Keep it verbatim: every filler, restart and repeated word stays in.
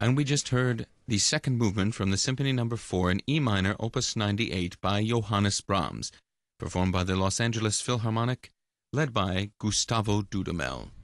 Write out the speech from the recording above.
And we just heard the second movement from the Symphony Number four in E minor, Opus ninety-eight by Johannes Brahms, performed by the Los Angeles Philharmonic, led by Gustavo Dudamel.